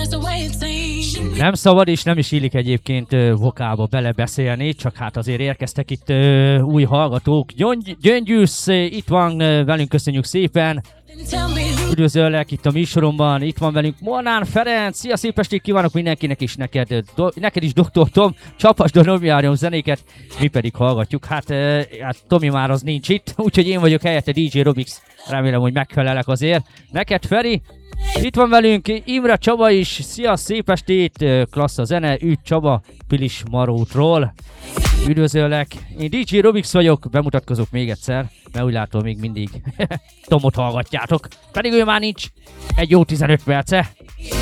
Nem szabad és nem is illik egyébként vokálba belebeszélni, csak hát azért érkeztek itt új hallgatók. Gyöngyűsz itt van velünk, köszönjük szépen. Üdvözöllek itt a műsoromban, itt van velünk Molnár Ferenc. Szia, szép estét kívánok mindenkinek, és neked is Dr. Tom, csapasd a Nomi zenéket, mi pedig hallgatjuk. Hát Tomi már az nincs itt, úgyhogy én vagyok helyette DJ Robix, remélem, hogy megfelelek azért. Neked Feri, itt van velünk Imre Csaba is, szia, szép estét, klassz a zene, Ügy Csaba, Pilis Marótról. Üdvözöllek, én DJ Robix vagyok, bemutatkozok még egyszer, mert úgy látom még mindig Tomot hallgatjátok, pedig ő már nincs egy jó 15 perce.